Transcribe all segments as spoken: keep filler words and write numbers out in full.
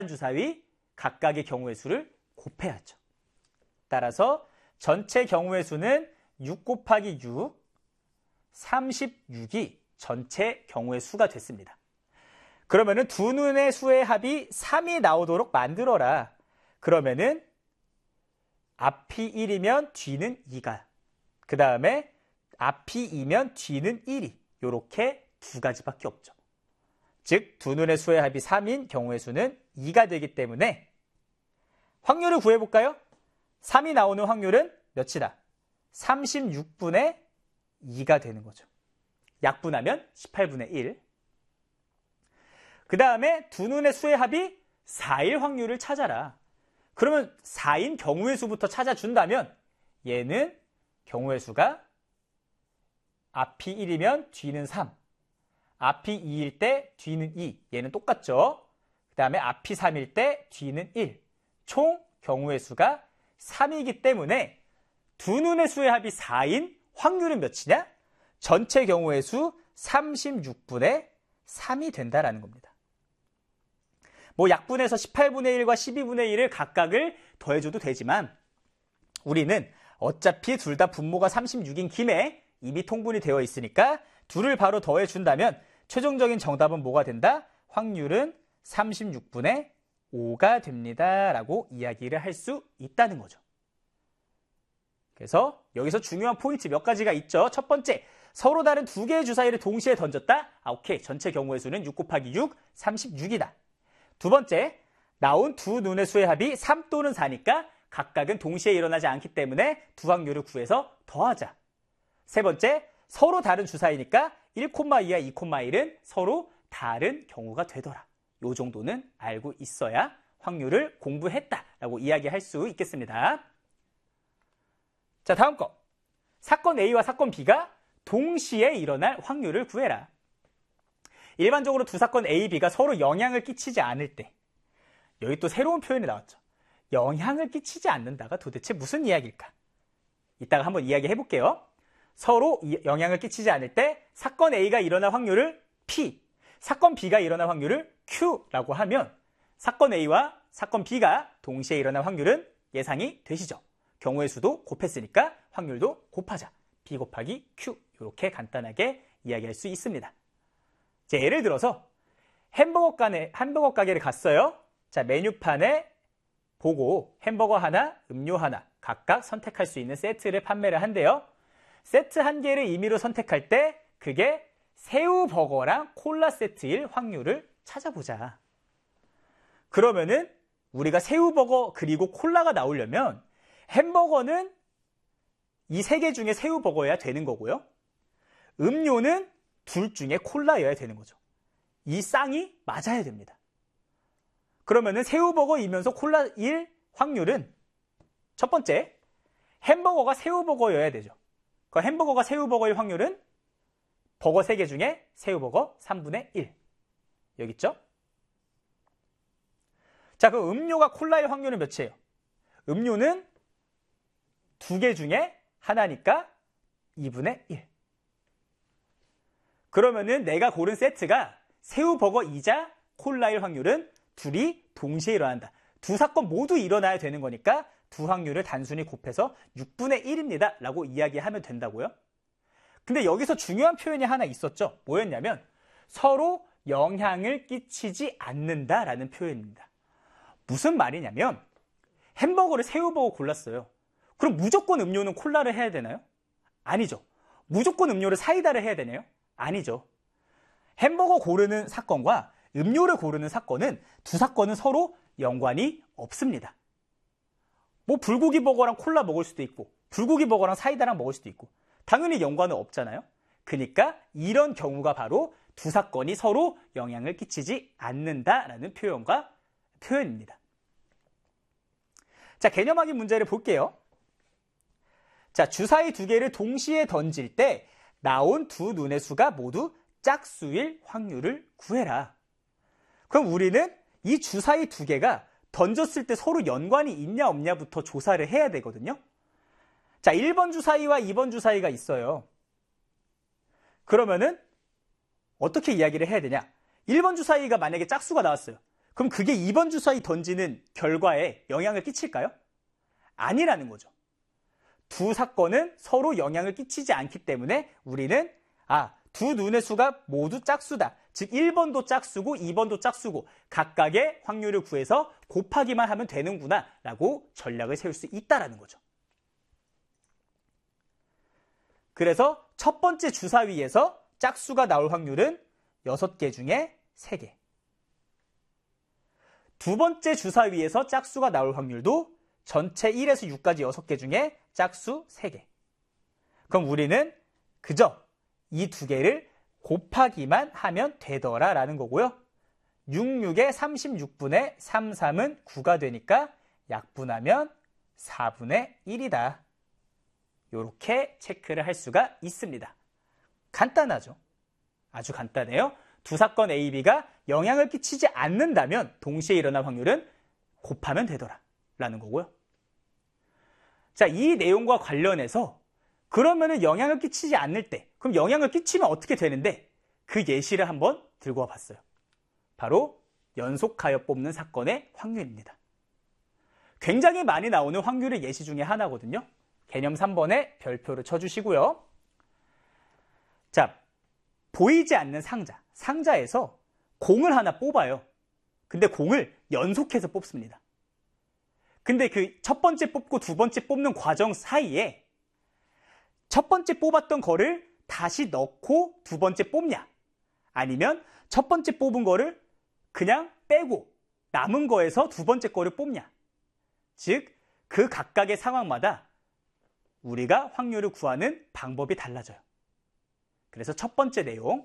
주사위 각각의 경우의 수를 곱해야죠. 따라서 전체 경우의 수는 육 곱하기 육, 삼십육이 전체 경우의 수가 됐습니다. 그러면은 두 눈의 수의 합이 삼이 나오도록 만들어라. 그러면은 앞이 일이면 뒤는 이가, 그 다음에 앞이 이면 뒤는 일이, 요렇게 두 가지밖에 없죠. 즉, 두 눈의 수의 합이 삼인 경우의 수는 이가 되기 때문에 확률을 구해볼까요? 삼이 나오는 확률은 몇이다? 삼십육분의 이가 되는 거죠. 약분하면 십팔분의 일. 그 다음에 두 눈의 수의 합이 사일 확률을 찾아라. 그러면 사인 경우의 수부터 찾아준다면 얘는 경우의 수가 앞이 일이면 뒤는 삼, 앞이 이일 때 뒤는 이, 얘는 똑같죠. 그 다음에 앞이 삼일 때 뒤는 일, 총 경우의 수가 삼이기 때문에 두 눈의 수의 합이 사인 확률은 몇이냐? 전체 경우의 수 삼십육분의 삼이 된다라는 겁니다. 뭐 약분해서 십팔분의 일과 십이분의 일을 각각을 더해줘도 되지만 우리는 어차피 둘 다 분모가 삼십육인 김에 이미 통분이 되어 있으니까 둘을 바로 더해준다면 최종적인 정답은 뭐가 된다? 확률은 삼십육분의 오가 됩니다. 라고 이야기를 할 수 있다는 거죠. 그래서 여기서 중요한 포인트 몇 가지가 있죠. 첫 번째, 서로 다른 두 개의 주사위를 동시에 던졌다? 아, 오케이. 전체 경우의 수는 육 곱하기 육, 삼십육이다. 두 번째, 나온 두 눈의 수의 합이 삼 또는 사니까 각각은 동시에 일어나지 않기 때문에 두 확률을 구해서 더하자. 세 번째, 서로 다른 주사위니까 일, 이와 이, 일은 서로 다른 경우가 되더라. 요 정도는 알고 있어야 확률을 공부했다라고 이야기할 수 있겠습니다. 자, 다음 거. 사건 A와 사건 B가 동시에 일어날 확률을 구해라. 일반적으로 두 사건 A, B가 서로 영향을 끼치지 않을 때, 여기 또 새로운 표현이 나왔죠. 영향을 끼치지 않는다가 도대체 무슨 이야기일까? 이따가 한번 이야기해 볼게요. 서로 영향을 끼치지 않을 때 사건 A가 일어날 확률을 P, 사건 B가 일어날 확률을 Q라고 하면 사건 A와 사건 B가 동시에 일어날 확률은 예상이 되시죠? 경우의 수도 곱했으니까 확률도 곱하자. B 곱하기 Q, 이렇게 간단하게 이야기할 수 있습니다. 자, 예를 들어서 햄버거 가게, 햄버거 가게를 갔어요. 자, 메뉴판에 보고 햄버거 하나, 음료 하나 각각 선택할 수 있는 세트를 판매를 한대요. 세트 한 개를 임의로 선택할 때 그게 새우버거랑 콜라 세트일 확률을 찾아보자. 그러면은 우리가 새우버거 그리고 콜라가 나오려면 햄버거는 이 세 개 중에 새우버거여야 되는 거고요. 음료는 둘 중에 콜라여야 되는 거죠. 이 쌍이 맞아야 됩니다. 그러면은 새우버거이면서 콜라일 확률은 첫 번째, 햄버거가 새우버거여야 되죠. 그 햄버거가 새우버거일 확률은 버거 세 개 중에 새우버거 삼분의 일. 여기 있죠? 자, 그럼 음료가 콜라일 확률은 몇이에요? 음료는 두 개 중에 하나니까 이분의 일. 그러면은 내가 고른 세트가 새우버거이자 콜라일 확률은 둘이 동시에 일어난다. 두 사건 모두 일어나야 되는 거니까 두 확률을 단순히 곱해서 육분의 일입니다. 라고 이야기하면 된다고요? 근데 여기서 중요한 표현이 하나 있었죠. 뭐였냐면 서로 영향을 끼치지 않는다라는 표현입니다. 무슨 말이냐면 햄버거를 새우버거 골랐어요. 그럼 무조건 음료는 콜라를 해야 되나요? 아니죠. 무조건 음료를 사이다를 해야 되나요? 아니죠. 햄버거 고르는 사건과 음료를 고르는 사건은 두 사건은 서로 연관이 없습니다. 뭐 불고기 버거랑 콜라 먹을 수도 있고 불고기 버거랑 사이다랑 먹을 수도 있고 당연히 연관은 없잖아요. 그러니까 이런 경우가 바로 두 사건이 서로 영향을 끼치지 않는다라는 표현과 표현입니다. 자, 개념 확인 문제를 볼게요. 자, 주사위 두 개를 동시에 던질 때 나온 두 눈의 수가 모두 짝수일 확률을 구해라. 그럼 우리는 이 주사위 두 개가 던졌을 때 서로 연관이 있냐 없냐부터 조사를 해야 되거든요. 자, 일 번 주사위와 이 번 주사위가 있어요. 그러면은 어떻게 이야기를 해야 되냐? 일 번 주사위가 만약에 짝수가 나왔어요. 그럼 그게 이 번 주사위 던지는 결과에 영향을 끼칠까요? 아니라는 거죠. 두 사건은 서로 영향을 끼치지 않기 때문에 우리는 아, 두 눈의 수가 모두 짝수다. 즉 일 번도 짝수고 이 번도 짝수고 각각의 확률을 구해서 곱하기만 하면 되는구나 라고 전략을 세울 수 있다는 거죠. 그래서 첫 번째 주사위에서 짝수가 나올 확률은 여섯 개 중에 세 개. 두 번째 주사위에서 짝수가 나올 확률도 전체 일에서 육까지 여섯 개 중에 짝수 세 개. 그럼 우리는 그저 이 두 개를 곱하기만 하면 되더라라는 거고요. 육십육에 삼십육분의 삼십삼은 구가 되니까 약분하면 사분의 일이다. 이렇게 체크를 할 수가 있습니다. 간단하죠? 아주 간단해요. 두 사건 A, B가 영향을 끼치지 않는다면 동시에 일어날 확률은 곱하면 되더라 라는 거고요. 자, 이 내용과 관련해서 그러면은 영향을 끼치지 않을 때, 그럼 영향을 끼치면 어떻게 되는데 그 예시를 한번 들고 와봤어요. 바로 연속하여 뽑는 사건의 확률입니다. 굉장히 많이 나오는 확률의 예시 중에 하나거든요. 개념 삼 번에 별표를 쳐주시고요. 자, 보이지 않는 상자, 상자에서 공을 하나 뽑아요. 근데 공을 연속해서 뽑습니다. 근데 그 첫 번째 뽑고 두 번째 뽑는 과정 사이에 첫 번째 뽑았던 거를 다시 넣고 두 번째 뽑냐, 아니면 첫 번째 뽑은 거를 그냥 빼고 남은 거에서 두 번째 거를 뽑냐. 즉, 그 각각의 상황마다 우리가 확률을 구하는 방법이 달라져요. 그래서 첫 번째 내용,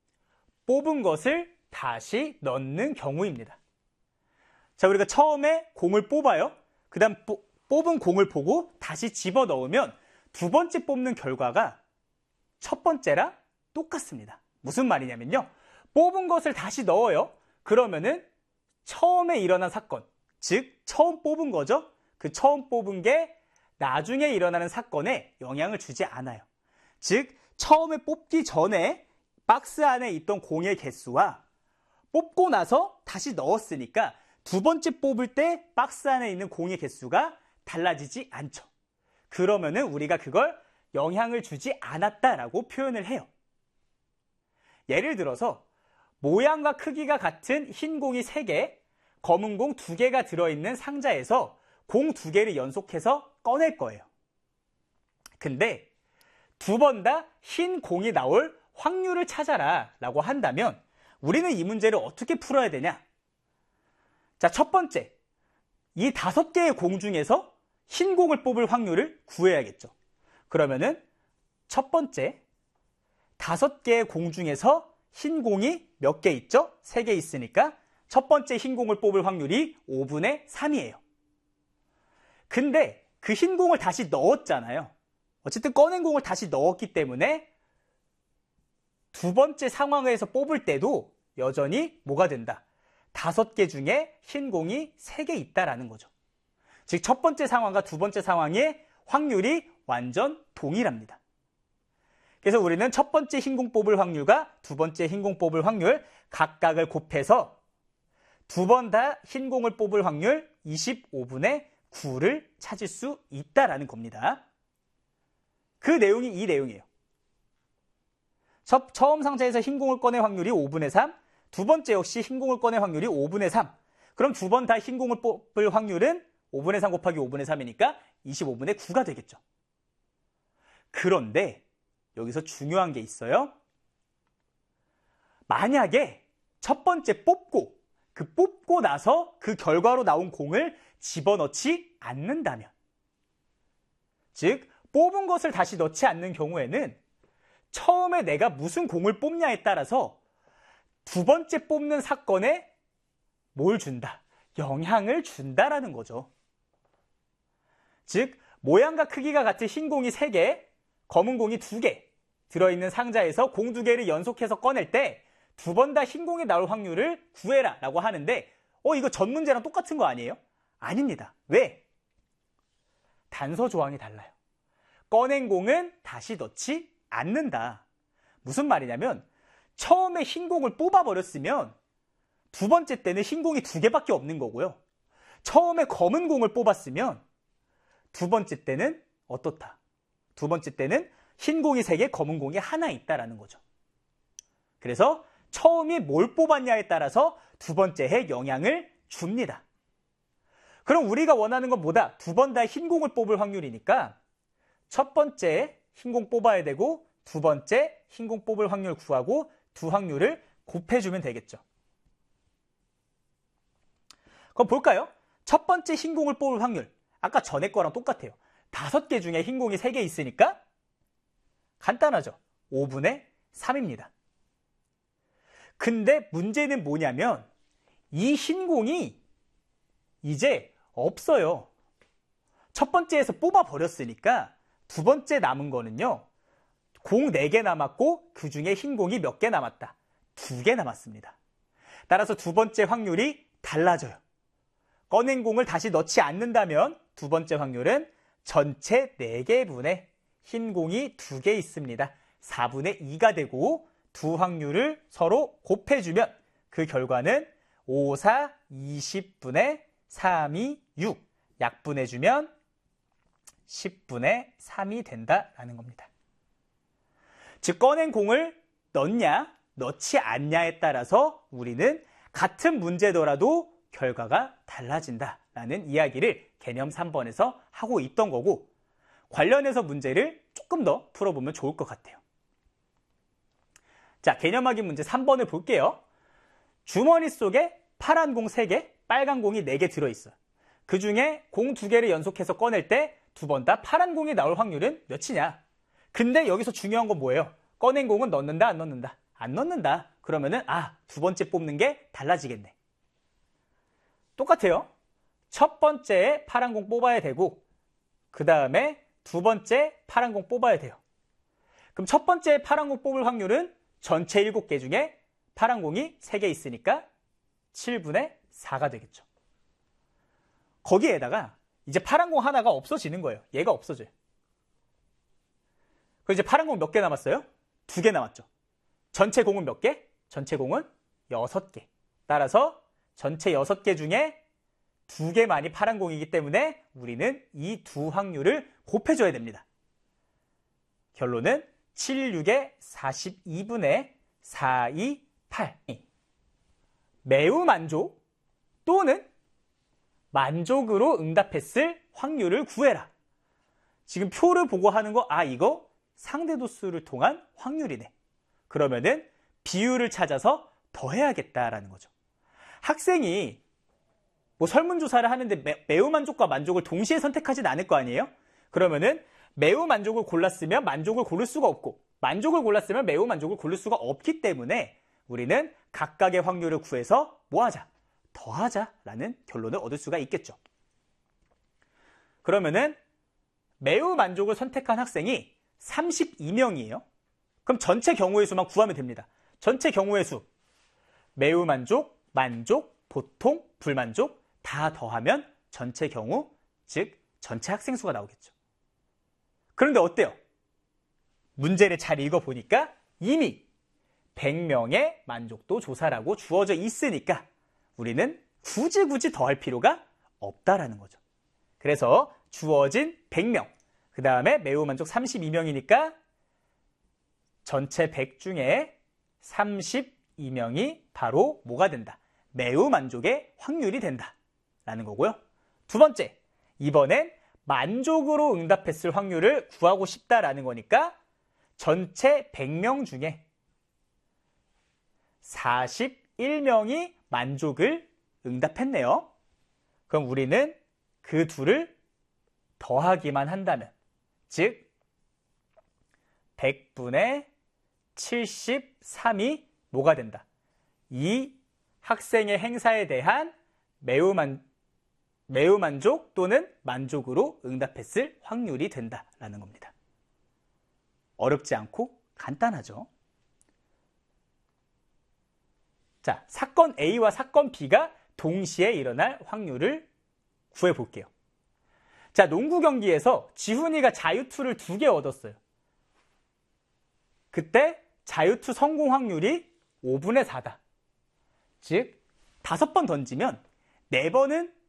뽑은 것을 다시 넣는 경우입니다. 자, 우리가 처음에 공을 뽑아요. 그 다음 뽑은 공을 보고 다시 집어넣으면 두 번째 뽑는 결과가 첫 번째랑 똑같습니다. 무슨 말이냐면요. 뽑은 것을 다시 넣어요. 그러면은 처음에 일어난 사건, 즉 처음 뽑은 거죠. 그 처음 뽑은 게 나중에 일어나는 사건에 영향을 주지 않아요. 즉 처음에 뽑기 전에 박스 안에 있던 공의 개수와 뽑고 나서 다시 넣었으니까 두 번째 뽑을 때 박스 안에 있는 공의 개수가 달라지지 않죠. 그러면은 우리가 그걸 영향을 주지 않았다라고 표현을 해요. 예를 들어서 모양과 크기가 같은 흰 공이 세 개, 검은 공 두 개가 들어있는 상자에서 공 두 개를 연속해서 꺼낼 거예요. 근데 두 번 다 흰 공이 나올 확률을 찾아라 라고 한다면 우리는 이 문제를 어떻게 풀어야 되냐? 자, 첫 번째, 이 다섯 개의 공 중에서 흰 공을 뽑을 확률을 구해야겠죠. 그러면은 첫 번째, 다섯 개의 공 중에서 흰 공이 몇 개 있죠? 세 개 있으니까 첫 번째 흰 공을 뽑을 확률이 오분의 삼이에요. 근데 그 흰 공을 다시 넣었잖아요. 어쨌든 꺼낸 공을 다시 넣었기 때문에 두 번째 상황에서 뽑을 때도 여전히 뭐가 된다? 다섯 개 중에 흰 공이 세 개 있다라는 거죠. 즉 첫 번째 상황과 두 번째 상황의 확률이 완전 동일합니다. 그래서 우리는 첫 번째 흰 공 뽑을 확률과 두 번째 흰 공 뽑을 확률 각각을 곱해서 두 번 다 흰 공을 뽑을 확률 이십오분의 구를 찾을 수 있다라는 겁니다. 그 내용이 이 내용이에요. 첫, 처음 상자에서 흰 공을 꺼낼 확률이 오분의 삼, 두 번째 역시 흰 공을 꺼낼 확률이 오분의 삼. 그럼 두 번 다 흰 공을 뽑을 확률은 오분의 삼 곱하기 오분의 삼이니까 이십오분의 구가 되겠죠. 그런데 여기서 중요한 게 있어요. 만약에 첫 번째 뽑고 그 뽑고 나서 그 결과로 나온 공을 집어넣지 않는다면, 즉 뽑은 것을 다시 넣지 않는 경우에는 처음에 내가 무슨 공을 뽑냐에 따라서 두 번째 뽑는 사건에 뭘 준다? 영향을 준다라는 거죠. 즉 모양과 크기가 같은 흰 공이 세 개, 검은 공이 두 개 들어있는 상자에서 공 두 개를 연속해서 꺼낼 때 두 번 다 흰 공이 나올 확률을 구해라 라고 하는데 어 이거 전 문제랑 똑같은 거 아니에요? 아닙니다. 왜? 단서 조항이 달라요. 꺼낸 공은 다시 넣지 않는다. 무슨 말이냐면 처음에 흰 공을 뽑아버렸으면 두 번째 때는 흰 공이 두 개밖에 없는 거고요. 처음에 검은 공을 뽑았으면 두 번째 때는 어떻다? 두 번째 때는 흰 공이 세 개, 검은 공이 하나 있다라는 거죠. 그래서 처음이 뭘 뽑았냐에 따라서 두 번째에 영향을 줍니다. 그럼 우리가 원하는 건 뭐다? 두 번 다 흰 공을 뽑을 확률이니까 첫 번째 흰 공 뽑아야 되고 두 번째 흰 공 뽑을 확률 구하고 두 확률을 곱해주면 되겠죠. 그럼 볼까요? 첫 번째 흰 공을 뽑을 확률. 아까 전에 거랑 똑같아요. 다섯 개 중에 흰 공이 세 개 있으니까 간단하죠. 오분의 삼입니다. 근데 문제는 뭐냐면 이 흰 공이 이제 없어요. 첫 번째에서 뽑아버렸으니까 두 번째 남은 거는요. 공 네 개 남았고 그 중에 흰 공이 몇 개 남았다? 두 개 남았습니다. 따라서 두 번째 확률이 달라져요. 꺼낸 공을 다시 넣지 않는다면 두 번째 확률은 전체 네 개분의 흰 공이 두 개 있습니다. 사분의 이가 되고 두 확률을 서로 곱해주면 그 결과는 오, 사, 이십분의 삼이 육. 약분해주면 십분의 삼이 된다라는 겁니다. 즉 꺼낸 공을 넣냐 넣지 않냐에 따라서 우리는 같은 문제더라도 결과가 달라진다라는 이야기를 개념 삼 번에서 하고 있던 거고 관련해서 문제를 조금 더 풀어보면 좋을 것 같아요. 자, 개념 확인 문제 삼 번을 볼게요. 주머니 속에 파란 공 세 개, 빨간 공이 네 개 들어있어요. 그 중에 공 두 개를 연속해서 꺼낼 때 두 번 다 파란 공이 나올 확률은 몇이냐? 근데 여기서 중요한 건 뭐예요? 꺼낸 공은 넣는다, 안 넣는다? 안 넣는다. 그러면은 아, 두 번째 뽑는 게 달라지겠네. 똑같아요. 첫 번째에 파란 공 뽑아야 되고 그 다음에 두 번째 파란 공 뽑아야 돼요. 그럼 첫 번째 파란 공 뽑을 확률은 전체 일곱 개 중에 파란 공이 세 개 있으니까 칠분의 사가 되겠죠. 거기에다가 이제 파란 공 하나가 없어지는 거예요. 얘가 없어져요. 그럼 이제 파란 공 몇 개 남았어요? 두 개 남았죠. 전체 공은 몇 개? 전체 공은 여섯 개. 따라서 전체 여섯 개 중에 두 개만이 파란 공이기 때문에 우리는 이 두 확률을 곱해줘야 됩니다. 결론은 칠, 육에 사십이분의 사, 이, 팔. 매우 만족 또는 만족으로 응답했을 확률을 구해라. 지금 표를 보고 하는 거, 아, 이거 상대도수를 통한 확률이네. 그러면은 비율을 찾아서 더해야겠다라는 거죠. 학생이 뭐 설문조사를 하는데 매, 매우 만족과 만족을 동시에 선택하진 않을 거 아니에요? 그러면은 매우 만족을 골랐으면 만족을 고를 수가 없고 만족을 골랐으면 매우 만족을 고를 수가 없기 때문에 우리는 각각의 확률을 구해서 뭐 하자? 더하자라는 결론을 얻을 수가 있겠죠. 그러면은 매우 만족을 선택한 학생이 삼십이 명이에요. 그럼 전체 경우의 수만 구하면 됩니다. 전체 경우의 수 매우 만족, 만족, 보통, 불만족 다 더하면 전체 경우, 즉 전체 학생 수가 나오겠죠. 그런데 어때요? 문제를 잘 읽어보니까 이미 백 명의 만족도 조사라고 주어져 있으니까 우리는 굳이 굳이 더할 필요가 없다라는 거죠. 그래서 주어진 백 명, 그 다음에 매우 만족 삼십이 명이니까 전체 백 중에 삼십이 명이 바로 뭐가 된다? 매우 만족의 확률이 된다라는 거고요. 두 번째, 이번엔 만족으로 응답했을 확률을 구하고 싶다라는 거니까 전체 백 명 중에 사십일 명이 만족을 응답했네요. 그럼 우리는 그 둘을 더하기만 한다면, 즉 백분의 칠십삼이 뭐가 된다? 이 학생의 행사에 대한 매우, 만, 매우 만족 또는 만족으로 응답했을 확률이 된다라는 겁니다. 어렵지 않고 간단하죠? 자, 사건 A와 사건 B가 동시에 일어날 확률을 구해볼게요. 자, 농구 경기에서 지훈이가 자유투를 두 개 얻었어요. 그때 자유투 성공 확률이 오분의 사다. 즉, 다섯 번 던지면 네 번은